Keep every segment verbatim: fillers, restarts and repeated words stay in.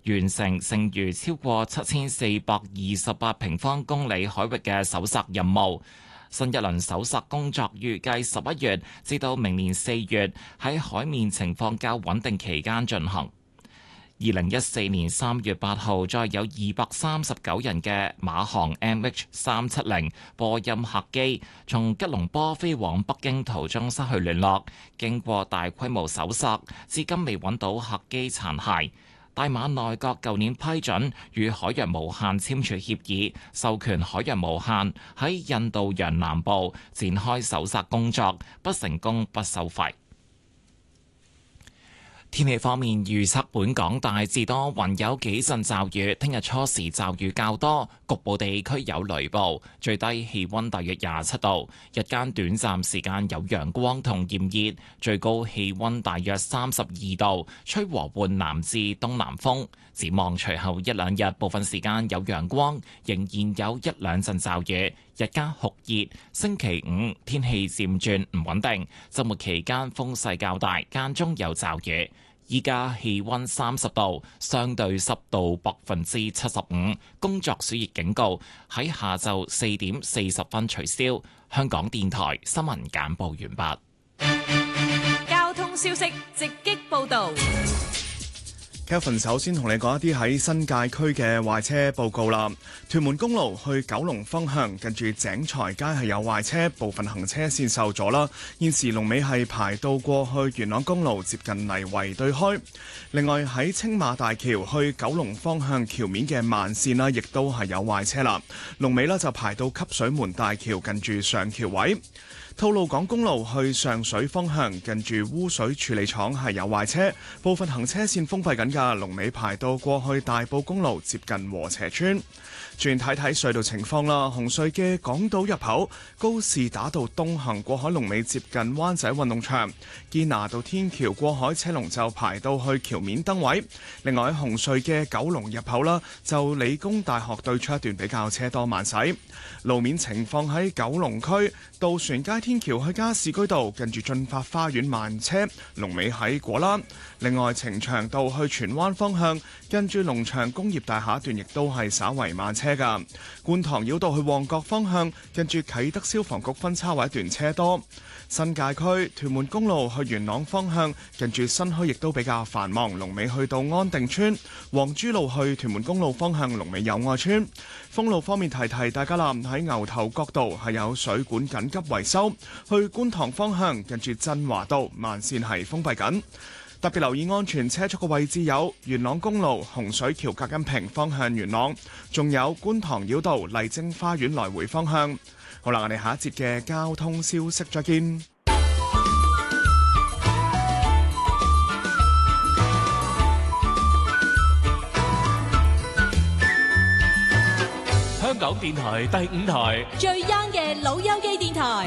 完成剩餘超過七千四百二十八平方公里海域嘅搜索任務。新一輪搜索工作預計十一月至到明年四月喺海面情況較穩定期間進行。二零一四年三月八號，載有二百三十九人嘅馬航 M H 三七零波音客機從吉隆坡飛往北京途中失去聯絡，經過大規模搜索，至今未揾到客機殘骸。大馬內閣舊年批准與海洋無限簽署協議，授權海洋無限喺印度洋南部展開搜索工作，不成功不收費。天氣方面預測，本港大致多雲，有幾陣驟雨。聽日初時驟雨較多，局部地區有雷暴。最低氣溫大約廿七度，日間短暫時間有陽光同炎熱，最高氣溫大約三十二度，吹和緩南至東南風。展望隨後一兩日，部分時間有陽光，仍然有一兩陣驟雨，日間酷熱。星期五天氣漸轉唔穩定，週末期間風勢較大，間中有驟雨。依家氣溫三十度，相對濕度百分之七十五，工作暑熱警告喺下晝四點四十分取消。香港電台新聞簡報完畢。交通消息直擊報道。 Kevin 首先同你講一啲喺新界區嘅壞車報告啦。屯門公路去九龍方向，近住井財街係有壞車，部分行車線受阻啦。現時龍尾係排到過去元朗公路接近泥圍對開。另外喺青馬大橋去九龍方向橋面嘅慢線啦，亦都係有壞車啦。龍尾呢就排到汲水門大橋近住上橋位。吐露港公路去上水方向，近住污水處理廠係有壞車，部分行車線封閉緊㗎，龍尾排到過去大埔公路接近禾輋村。轉睇睇隧道情況啦，紅隧嘅港島入口高士打道東行過海龍尾接近灣仔運動場，堅拿道天橋過海車龍就排到去橋面燈位。另外喺紅隧嘅九龍入口啦，就理工大學對出一段比較車多慢駛。路面情況喺九龍區渡船街天橋去加士居道近住進發花園慢車，龍尾喺果欄。另外呈祥道去荃灣方向近住龍翔工業大廈一段亦都係稍為慢車噶。觀塘繞道去旺角方向近住啟德消防局分叉位一段車多。新界區屯門公路去元朗方向近住新墟亦都比較繁忙，龍尾去到安定村。黃珠路去屯門公路方向龍尾友愛村。封路方面提提大家啦，喺牛頭角道係有水管緊急維修，去觀塘方向近住振華道慢線係封閉緊。特別留意安全車速嘅位置有元朗公路洪水橋隔音屏方向元朗，仲有觀塘繞道麗晶花園來回方向。好啦，我哋下一節嘅交通消息再見。 香港電台第五台最 young 嘅老友記電台。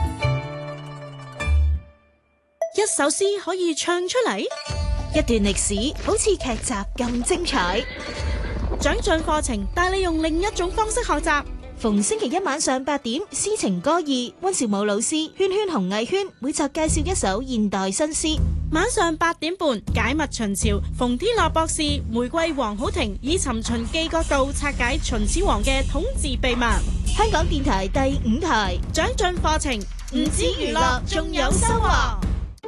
一首詩可以唱出嚟，一段歷史好似劇集咁精彩。長進課程帶你用另一種方式學習。逢星期一晚上八點，詩情歌意，溫兆武老師、圈圈紅藝圈每集介紹一首現代新詩。晚上八點半，解密秦朝，馮天樂博士、玫瑰黃好婷以尋秦記角度拆解秦始皇嘅統治秘密。香港電台第五台長進課程，唔止娛樂，仲有收穫。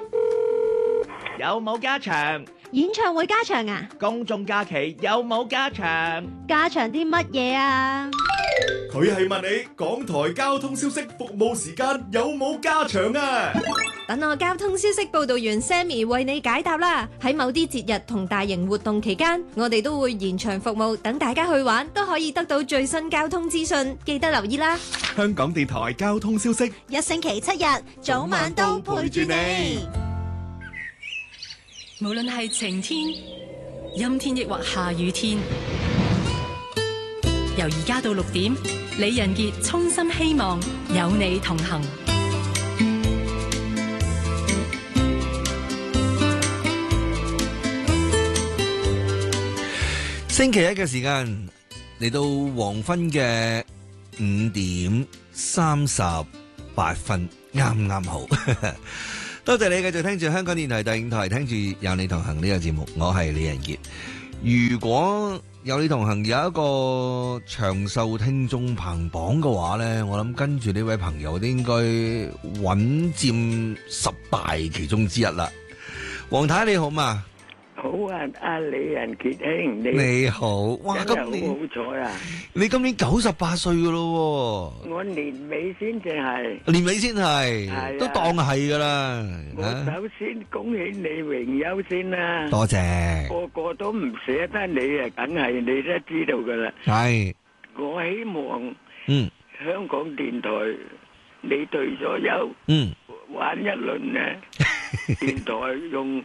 有冇加場？ 演唱會加場啊？ 公眾假期有冇加場？ 加場啲乜嘢啊？ 佢係問你港台交通消息服務時間有冇加場啊？ 等我交通消息報道員 Sammy 為你解答啦。喺某啲節日同大型活動期間，我哋都會延長服務，等大家去玩都可以得到最新交通資訊，記得留意啦。 香港電台交通消息， 一星期七日，早晚都陪住你。 無論係晴天、陰天抑或下雨天，由而家到六點，李仁傑衷心希望有你同行。 星期一嘅時間嚟到黃昏嘅五點三十八分，啱啱好。多謝你繼續聽住香港電台第五台，聽住有你同行呢個節目，我係李仁傑。 如果有你同行有一個長壽聽眾排行榜嘅話咧，我諗跟住呢位朋友都應該穩佔十大其中之一啦。黃太你好嘛？ 好啊，阿李仁傑兄，你你好，哇， 真係今年好好彩啊！ 你今年九十八歲噶咯我年尾先至係， 喎，年尾先係， 係啊都當係噶啦。 我啊首先恭喜你榮休先啦， 多謝， 個個都唔捨得你啊，梗係你都知道噶啦。 係， 我希望嗯香港電台你退咗休， 嗯， 玩一輪啊，電台用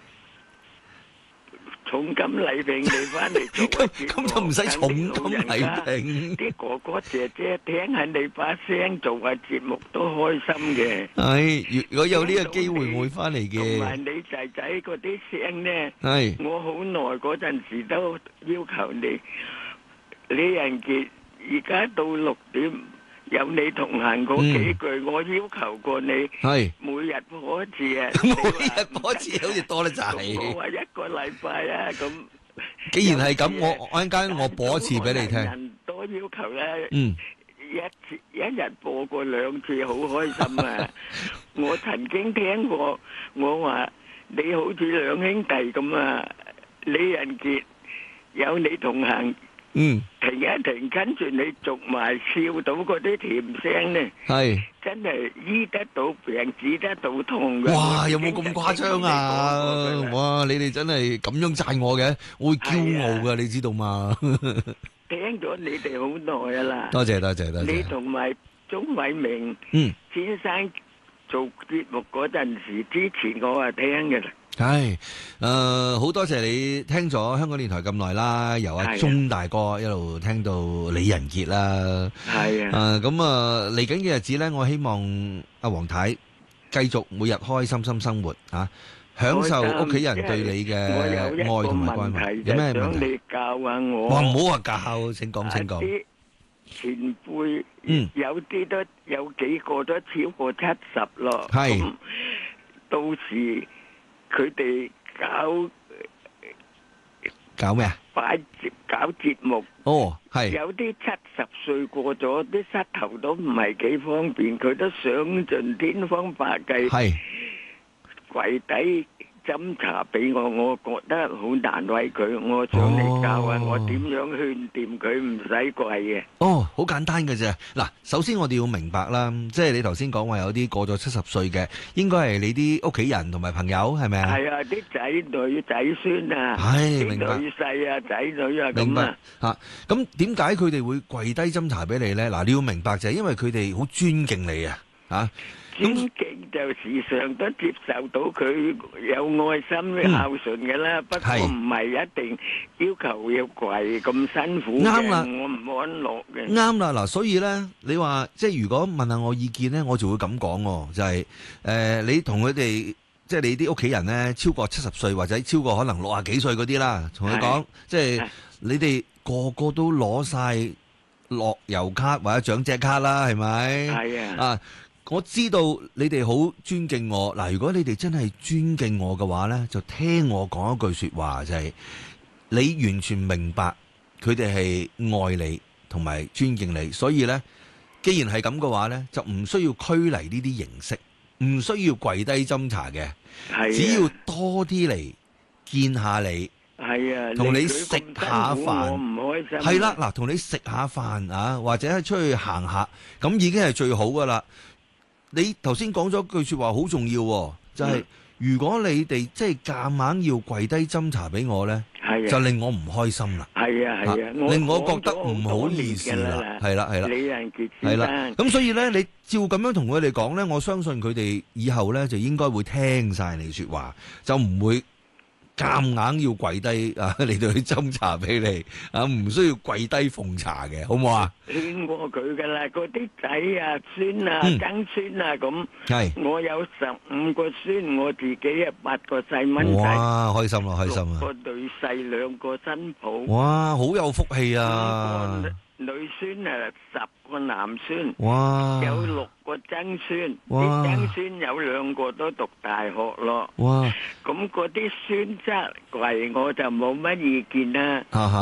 重金禮聘你翻嚟做個節目， 咁就唔使重金禮聘。 啲哥哥姐姐聽下你把聲做下節目都開心嘅。 係，如如果有呢個機會，我會翻嚟同埋嘅。 你仔仔嗰啲聲呢， 係， 我好耐嗰陣時都要求你，李仁傑而家到六點有你同行嗰幾句，我要求過你， 係每日播一次啊， 每日播一次好似多得滯。 我話一個禮拜啊，咁既然係咁，我我一陣間我播一次俾你聽。 人多要求咧， 嗯， 一次一日播過兩次，好開心啊！我曾經聽過，我話你好似兩兄弟咁啊，李仁傑有你同行。 嗯， 停一停，跟住你續埋笑到嗰啲甜聲咧， 係真係醫得到病，治得到痛嘅。 哇，有冇咁誇張啊？哇，你哋真係咁樣讚我嘅，我會驕傲噶，你知道嘛？ 聽咗你哋好耐啊啦， 多謝多謝多謝。 你同埋鐘偉明嗯先生做節目嗰陣時，之前我係聽嘅啦。 係，誒，好多謝你聽咗香港電台咁耐啦，由阿鐘大哥一路聽到李仁傑啦， 係啊， 誒，咁啊嚟緊嘅日子咧，我希望阿黃太繼續每日開開心心生活啊，享受屋企人對你嘅愛同埋關懷。有咩問題？ 你教下我。 哇，唔好話教，請講請講。 啲前輩， 嗯， 有啲都有幾個都超過七十咯。 係， 咁到時。佢哋搞搞咩啊？ 擺節搞節目哦，係有啲七十歲過咗，啲膝頭都唔係幾方便，佢都想盡天方百計， 係跪低斟茶俾我，我覺得好難為佢，我想你教下我點樣勸掂佢唔使跪嘅。 哦，好簡單嘅啫。嗱，首先我哋要明白啦，即係你頭先講話有啲過咗七十歲嘅，應該係你啲屋企人同埋朋友，係咪啊？ 係啊，啲仔女仔孫啊， 係明白。 啲女婿啊，仔女啊， 明白咁啊。 嚇，咁點解佢哋會跪低斟茶俾你咧？嗱，你要明白就係因為佢哋好尊敬你啊，嚇。 尊敬就時常都接受到佢有愛心、孝順嘅啦，不過唔係一定要求要跪咁辛苦嘅， 啱啦， 我唔安樂嘅。 啱啦，嗱，所以咧，你話即係如果問下我意見咧，我就會咁講喎，就係誒，你同佢哋即係你啲屋企人咧，超過七十歲或者超過可能六十幾歲嗰啲啦，同佢講，即係你哋個個都攞晒樂悠卡或者長者卡啦，係咪？ 係啊。 啊。我知道你哋好尊敬我，嗱，如果你哋真係尊敬我嘅話呢，就聽我講一句說話，就係你完全明白佢哋係愛你同埋尊敬你，所以呢，既然係咁嘅話呢，就唔需要拘泥呢啲形式，唔需要跪低斟茶嘅，只要多啲嚟見下你。 係啊， 同你食下飯， 我唔開心。 係啦，嗱，同你食下飯啊，或者出去行下，咁已經係最好噶啦。你頭先講咗句說話好重要，就係、是嗯、如果你哋即係夾硬要跪低斟茶俾我咧，就令我唔開心啦。 係啊係啊， 令我覺得唔好意思啦。係啦係啦， 李仁傑先生。係啦， 咁所以咧，你照咁樣同佢哋講咧，我相信佢哋以後咧就應該會聽晒你說話，就唔會夾硬要跪低啊嚟到去斟茶俾你啊，唔需要跪低奉茶嘅，好唔好啊？ 勸過佢噶啦，嗰啲仔啊、孫啊、曾孫啊咁。係。我有十五個孫，我自己啊八個細蚊仔。 哇，開心啦，開心啊！ 六個女婿，兩個新抱。 哇，好有福氣啊！ 女孫啊，十個男孫， 哇， 有六個曾孫， 哇啲曾孫有兩個都讀大學咯。 哇！ 咁嗰啲孫則為我就冇乜意見啦。 啊哈